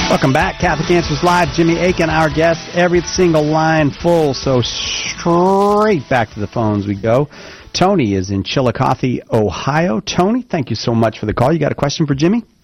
Welcome back. Catholic Answers Live. Jimmy Akin, our guest. Every single line full, so straight back to the phones we go. Tony is in Chillicothe, Ohio. Tony, thank you so much for the call. You got a question for Jimmy?